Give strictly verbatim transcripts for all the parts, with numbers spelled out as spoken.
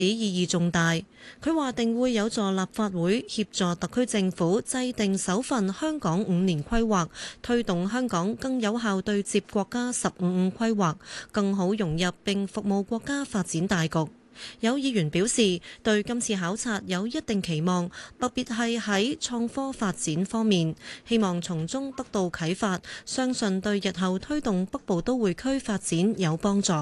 意義重大。佢話定會有助立法會協助特區政府制定首份香港五年規劃，推動香港更有效對接國家十五五規劃，更好融入並服務國家發展大局。有議員表示對今次考察有一定期望，特別係喺創科發展方面，希望從中得到啟發，相信對日後推動北部都會區發展有幫助。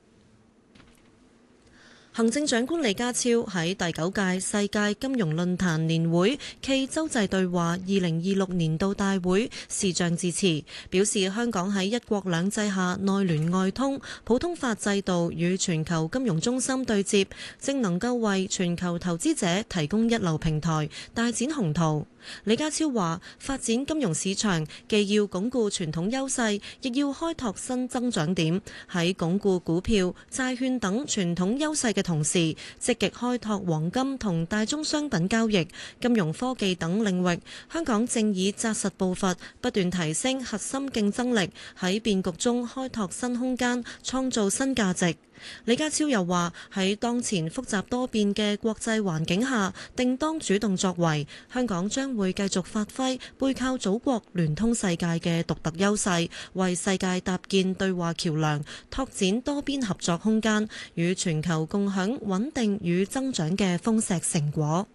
行政長官李家超喺第九屆世界金融論壇年會暨洲際對話二零二六年度大會視像致辭，表示香港喺一國兩制下內聯外通，普通法制度與全球金融中心對接，正能夠為全球投資者提供一流平台，大展宏圖。李家超話：發展金融市場既要鞏固傳統優勢，亦要開拓新增長點。喺鞏固股票、債券等傳統優勢嘅同時，積極開拓黃金同大宗商品交易、金融科技等領域。香港正以紮實步伐，不斷提升核心競爭力，喺變局中開拓新空間，創造新價值。李家超又話：喺當前複雜多變嘅國際環境下，定當主動作為。香港將會繼續發揮背靠祖國、聯通世界嘅獨特優勢，為世界搭建對話橋樑，拓展多邊合作空間，與全球共享穩定與增長嘅豐碩成果。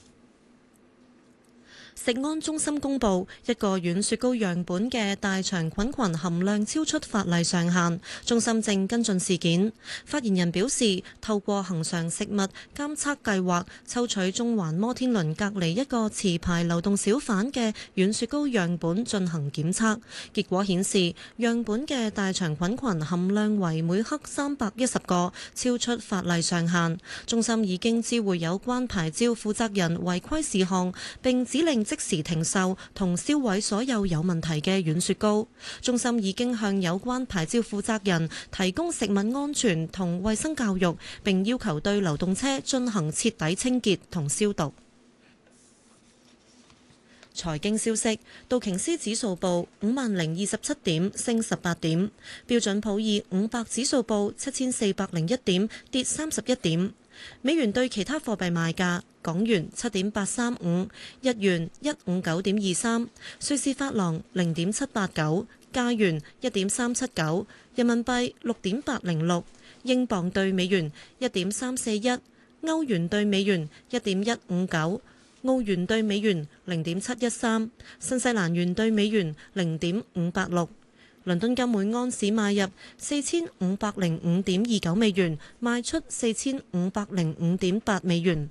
食安中心公布一個軟雪糕樣本嘅大腸菌群含量超出法例上限，中心正跟進事件。發言人表示，透過恆常食物監測計劃抽取中環摩天輪隔離一個持牌流動小販嘅軟雪糕樣本進行檢測，結果顯示樣本嘅大腸菌群含量為每克三百一十個，超出法例上限。中心已經知會有關牌照負責人違規事項，並指令即時停售同銷毀所有有問題嘅軟雪糕。中心已經向有關牌照負責人提供食物安全同衛生教育，並要求對流動車進行徹底清潔同消毒。財經消息，道瓊斯指數報五萬零二十七點，升十八點；標準普爾五百指數報七千四百零一點，跌三十一點。美元對其他貨幣賣價：港元七點八三五，日元一五九點二三，瑞士法郎零點七八九，加元一點三七九，人民幣六點八零六，英鎊對美元一點三四一，歐元對美元一點一五九，澳元對美元零點七一三，新西蘭元對美元零點五八六。倫敦金每安士買入四千五百零五點二九美元，賣出四千五百零五點八美元。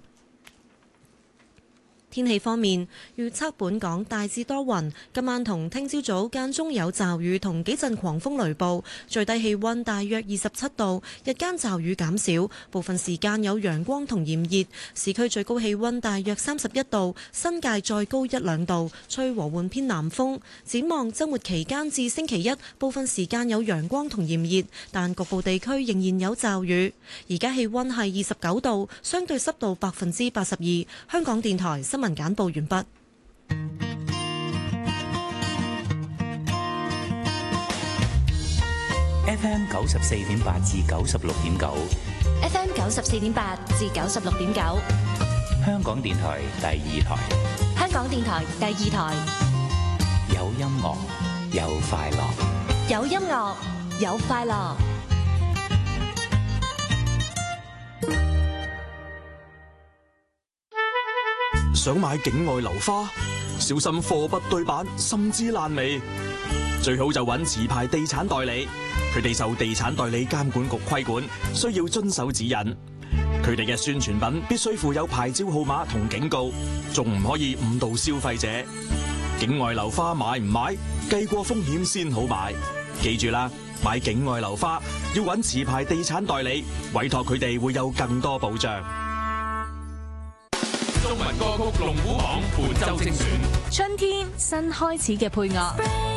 天氣方面，預測本港大致多雲，今晚同聽朝早間中有驟雨同幾陣狂風雷暴，最低氣溫大約二十七度，日間驟雨減少，部分時間有陽光同炎熱，市區最高氣溫大約三十一度，新界再高一兩度，吹和緩偏南風。展望週末期間至星期一，部分時間有陽光同炎熱，但局部地區仍然有驟雨。而家氣溫係二十九度，相對濕度百分之八十二。香港電台新聞簡報完畢。 F M 九十四點八至九十六點九 ，F M 九十四點八至九十六點九， 香港電台第二台， 香港電台第二台， 有音樂，有快樂， 有音樂，有快樂。 想買境外樓花，小心貨不對版，甚至爛尾。最好就揾持牌地產代理，佢哋受地產代理監管局規管，需要遵守指引。佢哋嘅宣傳品必須附有牌照號碼同警告，仲唔可以誤導消費者。境外樓花買唔買，計過風險先好買。記住啦，買境外樓花要揾持牌地產代理，委託佢哋會有更多保障。 中文歌曲龍虎榜伴奏精選， 春天新開始嘅配樂。